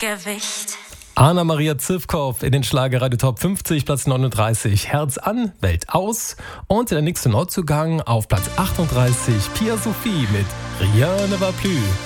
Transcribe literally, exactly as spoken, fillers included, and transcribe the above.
Gewicht. Anna-Maria Zivkow in den Schlagerradio Top fünfzig, Platz neununddreißig. Herz an, Welt aus. Und der nächste Neuzugang auf Platz achtunddreißig, Pia Sophie mit Rien ne va plus.